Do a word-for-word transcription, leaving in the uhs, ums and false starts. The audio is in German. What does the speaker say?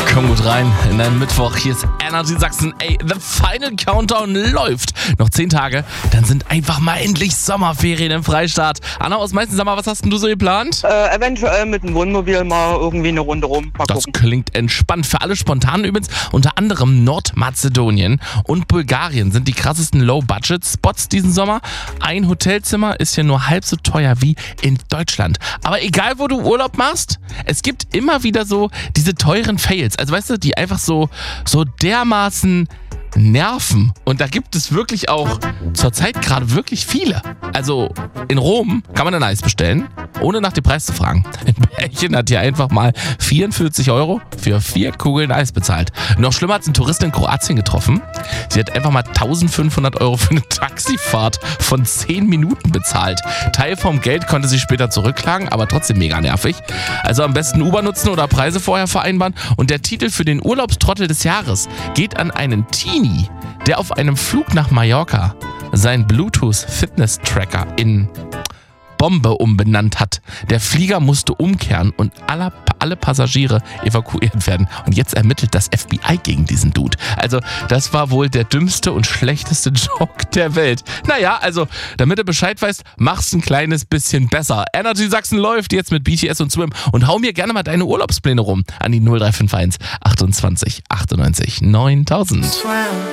Komm gut rein in deinen Mittwoch. Hier ist Energy Sachsen. Ey, the final countdown läuft. Noch zehn Tage, dann sind einfach mal endlich Sommerferien im Freistaat. Anna aus Meißen, sag mal, was hast denn du so geplant? Äh, eventuell mit dem Wohnmobil mal irgendwie eine Runde rum. Mal Das gucken. klingt entspannt. Für alle spontan übrigens, unter anderem Nordmazedonien und Bulgarien sind die krassesten Low-Budget-Spots diesen Sommer. Ein Hotelzimmer ist hier nur halb so teuer wie in Deutschland. Aber egal, wo du Urlaub machst, es gibt immer wieder so diese teuren Fails. Also weißt du, die einfach so, so dermaßen nerven. Und da gibt es wirklich auch zurzeit gerade wirklich viele. Also in Rom kann man ein Eis bestellen, ohne nach dem Preis zu fragen. Ein Pärchen hat hier einfach mal vierundvierzig Euro für vier Kugeln Eis bezahlt. Noch schlimmer hat es ein Tourist in Kroatien getroffen. Sie hat einfach mal eintausendfünfhundert Euro für eine Taxifahrt von zehn Minuten bezahlt. Teil vom Geld konnte sie später zurückklagen, aber trotzdem mega nervig. Also am besten Uber nutzen oder Preise vorher vereinbaren. Und der Titel für den Urlaubstrottel des Jahres geht an einen Teenie, der auf einem Flug nach Mallorca seinen Bluetooth-Fitness-Tracker in Bombe umbenannt hat. Der Flieger musste umkehren und alle, alle Passagiere evakuiert werden. Und jetzt ermittelt das F B I gegen diesen Dude. Also das war wohl der dümmste und schlechteste Joke der Welt. Naja, also damit du Bescheid weißt, mach's ein kleines bisschen besser. Energy Sachsen läuft jetzt mit B T S und Swim. Und hau mir gerne mal deine Urlaubspläne rum an die null drei fünf eins achtundzwanzig achtundneunzig neuntausend.